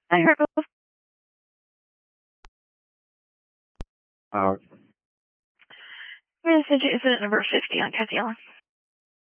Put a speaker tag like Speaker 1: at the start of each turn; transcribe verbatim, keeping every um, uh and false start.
Speaker 1: I heard both.
Speaker 2: Uh,
Speaker 1: Message incident number fifty on Kathy Allen.